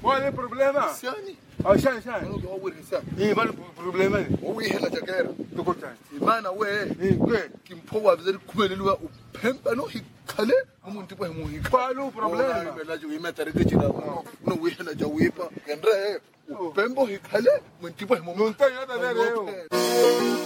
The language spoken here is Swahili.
Qual é o problema? Sani. Ah, Shani. Não dou o Sani. E qual é o problema? O hela jaqueira. Do contato. Imana we. Que mpova vizuri kumelelwa upemba no hikale umuntu kwa mu hikale. Qual é o problema? Imela jo imeta regina. No we hela ja wipa. Kendre upembo hikale umuntu kwa mu. Não tem nada a ver eu.